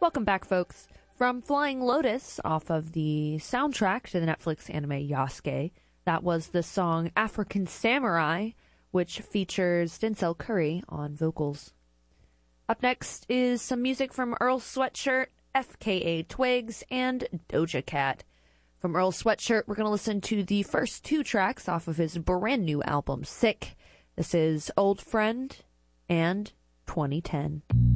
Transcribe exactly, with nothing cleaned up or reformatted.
Welcome back, folks. From Flying Lotus, off of the soundtrack to the Netflix anime Yasuke, that was the song African Samurai, which features Denzel Curry on vocals. Up next is some music from Earl Sweatshirt, F K A Twigs, and Doja Cat. From Earl Sweatshirt, we're going to listen to the first two tracks off of his brand new album, Sick. This is Old Friend and twenty ten.